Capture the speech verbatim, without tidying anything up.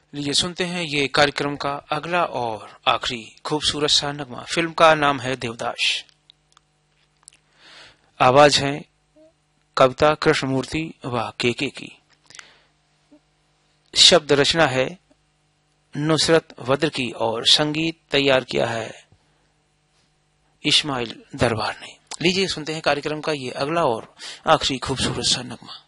लीजिए सुनते हैं ये कार्यक्रम का अगला और आखिरी खूबसूरत सा नगमा। फिल्म का नाम है देवदास। आवाज है कविता कृष्णमूर्ति व केके की। शब्द रचना है नुसरत वद्र की और संगीत तैयार किया है इस्माइल दरबार ने। लीजिए सुनते हैं कार्यक्रम का ये अगला और आखिरी खूबसूरत सा नगमा।